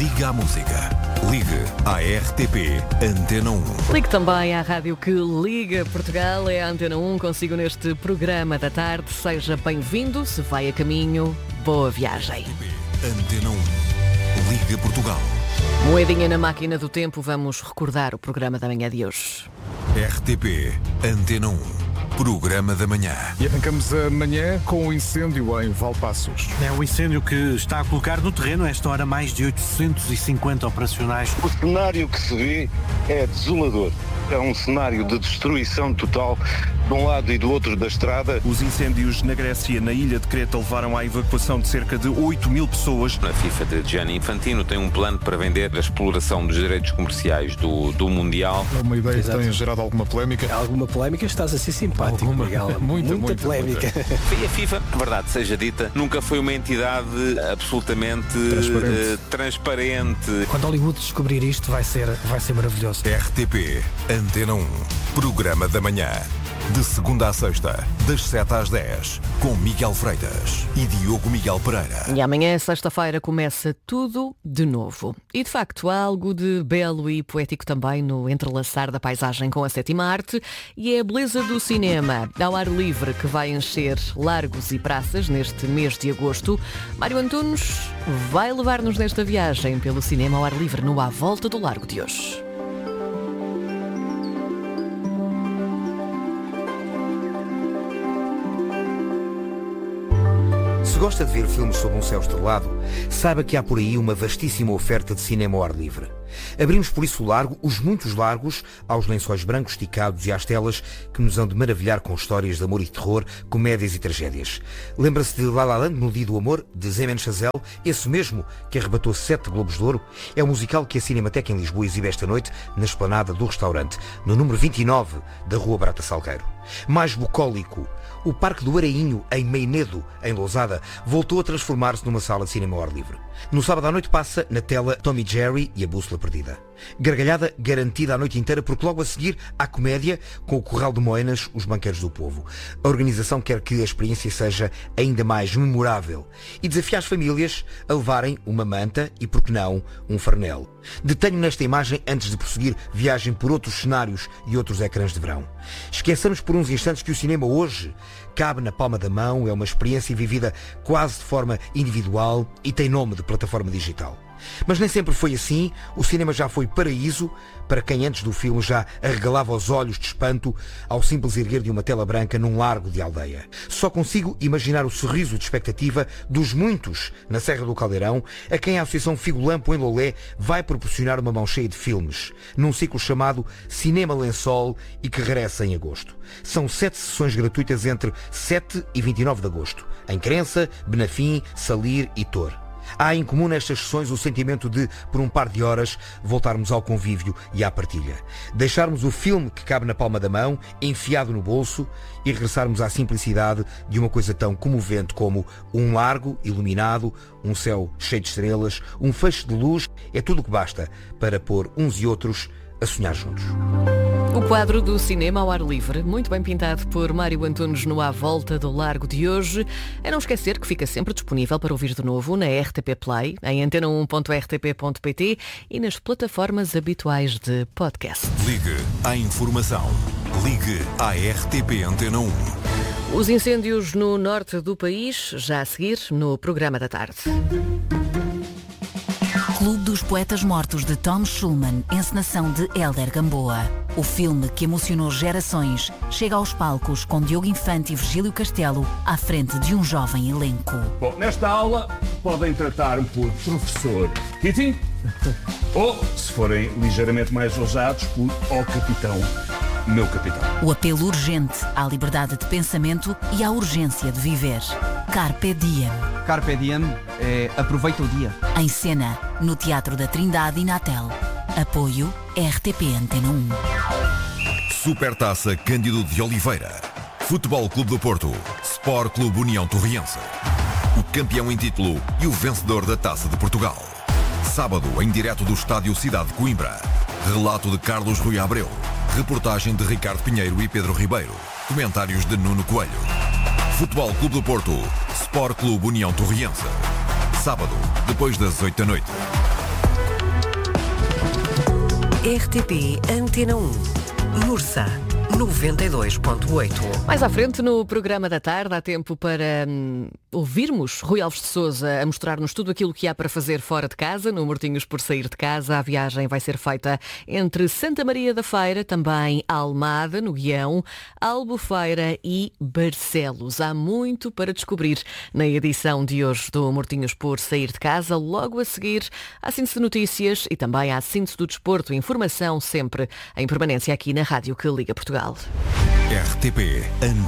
Liga à música. Ligue à RTP Antena 1. Ligue também à rádio que liga Portugal, é a Antena 1, consigo neste programa da tarde. Seja bem-vindo, se vai a caminho, boa viagem. RTP Antena 1. Liga Portugal. Moedinha na máquina do tempo, vamos recordar o programa da manhã de hoje. RTP Antena 1. Programa da manhã. E arrancamos a manhã com o incêndio em Valpaços. É um incêndio que está a colocar no terreno, a esta hora, mais de 850 operacionais. O cenário que se vê é desolador. É um cenário de destruição total de um lado e do outro da estrada. Os incêndios na Grécia, na ilha de Creta, levaram à evacuação de cerca de 8.000 pessoas. A FIFA de Gianni Infantino tem um plano para vender a exploração dos direitos comerciais do Mundial. É uma ideia que tem gerado alguma polémica. Alguma polémica, estás a ser simpático, Miguel. Muita polémica. E a FIFA, verdade seja dita, nunca foi uma entidade absolutamente transparente. Quando Hollywood descobrir isto, vai ser maravilhoso. RTP Antena 1. Programa da manhã. De segunda a sexta, das 7 às 10, com Miguel Freitas e Diogo Miguel Pereira. E amanhã, sexta-feira, começa tudo de novo. E, de facto, há algo de belo e poético também no entrelaçar da paisagem com a sétima arte, e é a beleza do cinema ao ar livre que vai encher largos e praças neste mês de agosto. Mário Antunes vai levar-nos nesta viagem pelo cinema ao ar livre no À Volta do Largo de hoje. Se gosta de ver filmes sob um céu estrelado, saiba que há por aí uma vastíssima oferta de cinema ao ar livre. Abrimos por isso o largo, os muitos largos, aos lençóis brancos esticados e às telas que nos hão de maravilhar com histórias de amor e terror, comédias e tragédias. Lembra-se de La La Land no Dia do Amor, de Damien Chazelle, esse mesmo que arrebatou 7 Globos de Ouro? É o musical que a Cinemateca em Lisboa exibe esta noite na esplanada do restaurante, no número 29 da Rua Barata Salgueiro. Mais bucólico, o Parque do Arainho, em Meinedo, em Lousada, voltou a transformar-se numa sala de cinema ao ar livre. No sábado à noite passa, na tela, Tom e Jerry e a Bússola Perdida. Gargalhada garantida a noite inteira, porque logo a seguir há comédia com o Corral de Moenas, Os Banqueiros do Povo. A organização quer que a experiência seja ainda mais memorável e desafia as famílias a levarem uma manta e, por que não, um farnel. Detenho nesta imagem antes de prosseguir viagem por outros cenários e outros ecrãs de verão. Esqueçamos por uns instantes que o cinema hoje cabe na palma da mão, é uma experiência vivida quase de forma individual e tem nome de plataforma digital. Mas nem sempre foi assim. O cinema já foi paraíso para quem antes do filme já arregalava os olhos de espanto ao simples erguer de uma tela branca num largo de aldeia. Só consigo imaginar o sorriso de expectativa dos muitos na Serra do Caldeirão a quem a Associação Figo Lampo em Lolé vai proporcionar uma mão cheia de filmes, num ciclo chamado Cinema Lençol e que regressa em agosto. São 7 sessões gratuitas entre 7 e 29 de agosto, em Crença, Benafim, Salir e Tor. Há em comum nestas sessões o sentimento de, por um par de horas, voltarmos ao convívio e à partilha. Deixarmos o filme que cabe na palma da mão, enfiado no bolso, e regressarmos à simplicidade de uma coisa tão comovente como um largo iluminado, um céu cheio de estrelas, um feixe de luz. É tudo o que basta para pôr uns e outros a sonhar juntos. O quadro do cinema ao ar livre, muito bem pintado por Mário Antunes no À Volta do Largo de hoje. É não esquecer que fica sempre disponível para ouvir de novo na RTP Play, em antena1.rtp.pt e nas plataformas habituais de podcast. Ligue à informação. Ligue à RTP Antena 1. Os incêndios no norte do país, já a seguir no programa da tarde. Clube dos Poetas Mortos de Tom Schulman, encenação de Hélder Gamboa. O filme que emocionou gerações chega aos palcos com Diogo Infante e Virgílio Castelo à frente de um jovem elenco. Bom, nesta aula podem tratar-me por professor Kitty ou, se forem ligeiramente mais ousados, por Capitão, meu capitão. O apelo urgente à liberdade de pensamento e à urgência de viver. Carpe Diem. Carpe Diem é aproveita o dia. Em cena, no Teatro da Trindade e Natel. Apoio RTP Antena 1. Supertaça Cândido de Oliveira. Futebol Clube do Porto. Sport Clube União Torriense. O campeão em título e o vencedor da Taça de Portugal. Sábado, em direto do Estádio Cidade de Coimbra. Relato de Carlos Rui Abreu. Reportagem de Ricardo Pinheiro e Pedro Ribeiro. Comentários de Nuno Coelho. Futebol Clube do Porto. Sport Clube União Torriense. Sábado, depois das 8 da noite. RTP Antena 1. Mursa 92.8. Mais à frente, no programa da tarde, há tempo para ouvirmos Rui Alves de Sousa a mostrar-nos tudo aquilo que há para fazer fora de casa, no Mortinhos por Sair de Casa. A viagem vai ser feita entre Santa Maria da Feira, também Almada, no Guião, Albufeira e Barcelos. Há muito para descobrir na edição de hoje do Mortinhos por Sair de Casa. Logo a seguir, a síntese de notícias e também a síntese do desporto. Informação sempre em permanência aqui na Rádio que Liga Portugal. RTP